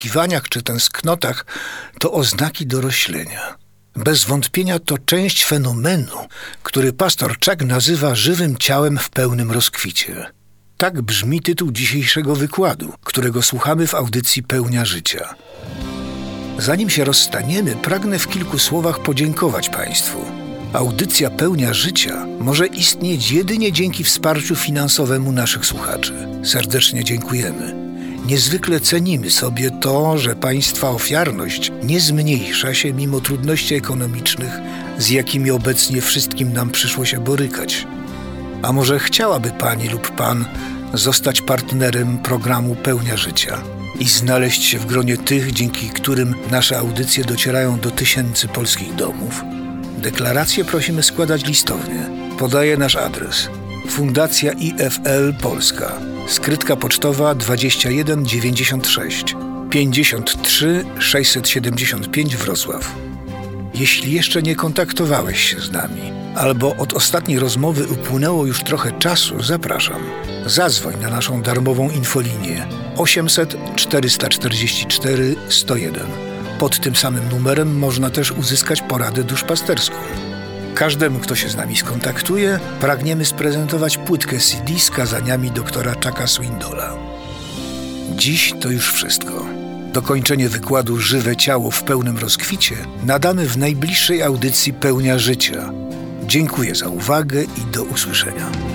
poszukiwaniach czy tęsknotach to oznaki doroślenia. Bez wątpienia to część fenomenu, który pastor Chuck nazywa żywym ciałem w pełnym rozkwicie. Tak brzmi tytuł dzisiejszego wykładu, którego słuchamy w audycji Pełnia Życia. Zanim się rozstaniemy, pragnę w kilku słowach podziękować Państwu. Audycja Pełnia Życia może istnieć jedynie dzięki wsparciu finansowemu naszych słuchaczy. Serdecznie dziękujemy. Niezwykle cenimy sobie to, że Państwa ofiarność nie zmniejsza się mimo trudności ekonomicznych, z jakimi obecnie wszystkim nam przyszło się borykać. A może chciałaby Pani lub Pan zostać partnerem programu Pełnia Życia i znaleźć się w gronie tych, dzięki którym nasze audycje docierają do tysięcy polskich domów? Deklaracje prosimy składać listownie. Podaję nasz adres. Fundacja IFL Polska. Skrytka pocztowa 2196 53 675 Wrocław. Jeśli jeszcze nie kontaktowałeś się z nami, albo od ostatniej rozmowy upłynęło już trochę czasu, zapraszam. Zadzwoń na naszą darmową infolinię 800 444 101. Pod tym samym numerem można też uzyskać poradę duszpasterską. Każdemu, kto się z nami skontaktuje, pragniemy sprezentować płytkę CD z kazaniami doktora Chucka Swindola. Dziś to już wszystko. Dokończenie wykładu Żywe ciało w pełnym rozkwicie nadamy w najbliższej audycji Pełnia Życia. Dziękuję za uwagę i do usłyszenia.